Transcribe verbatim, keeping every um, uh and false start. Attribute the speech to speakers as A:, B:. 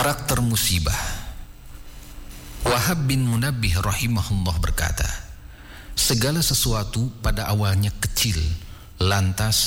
A: Karakter musibah. Wahab bin Munabbih rahimahullah berkata, segala sesuatu pada awalnya kecil, lantas